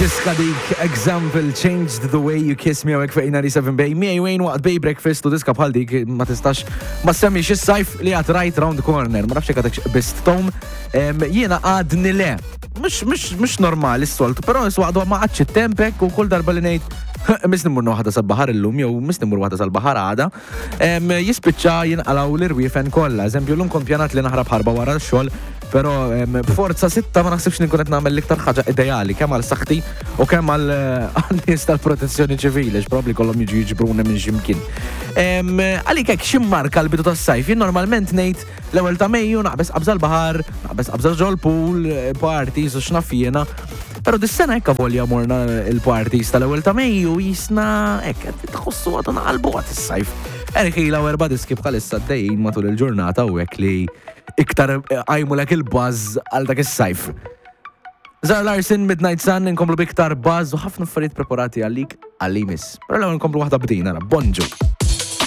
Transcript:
Diska dik Example Changed the Way You Kiss Me għawek fejna 97 Bay. Miej Wayne waqt Bay Breakfast u diska bħal dik ma tistax ma semmix is-sajf li għat right round the corner. Ma nafx għadak bist tom. Jiena għadni le. Mux normali s-soltu, pero s-waqdu ma għadx tempek u kull darba li nejt mis nimur waħda sal-bahar il-lum, jew mis nimur waħda sal-bahar għada, jispiċċa jinqalaw l-irwiefen kollha. Eżempju, l-lum kont pjanat li naħrab ħarba wara x-xogħol, pero b'forza sitta ma naħsibx li nkun qed nagħmel l-iktar ħaġa ideali kemm għal saħħti u kemm għal nies tal-protezzjoni ċivili, x'probabbli kollhom jiġu jiġbruna minn x'imkien. Għalik hekk x'immarka l-bidu tas-sajf, jien normalment ngħid l-ewwel ta' Mejju naqbes qabża l-baħar, naqbes qabża ġol pool, parties u x'naf jiena. Pero dis-sena hekk volja morna il-parties tal-ewwel ta' Mejju jisna hekk qed tħossu għadu naqalbu għad is-sajf. Erħila u erba' diski bħalissa d-dejjin matul il-ġurnata u hekk li iktar għajmulek il-buzz għal dak is-sajf. Zar Larsen, Midnight Sun, inkomplu biktar buzz u ħafna affarijiet preparati għalik għall-imis. Pero l-ewwel inkomplu waħda bdina, bonġu.